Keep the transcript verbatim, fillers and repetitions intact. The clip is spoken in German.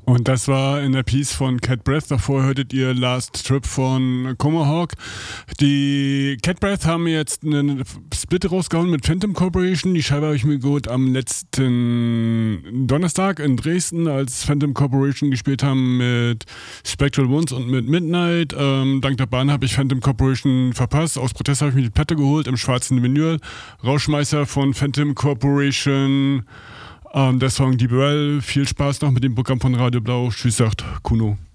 Und das war in der Piece von Cat Breath. Davor hörtet ihr Last Trip von Tomahawk. Die Cat Breath haben jetzt einen Split rausgehauen mit Phantom Corporation. Die Scheibe habe ich mir geholt am letzten Donnerstag in Dresden, als Phantom Corporation gespielt haben mit Spectral Wounds und mit Midnight. Ähm, dank der Bahn habe ich Phantom Corporation verpasst. Aus Protest habe ich mir die Platte geholt im schwarzen Vinyl. Rauschmeißer von Phantom Corporation. Ähm, der Song Die Bell. Viel Spaß noch mit dem Programm von Radio Blau. Tschüss, sagt Kuno.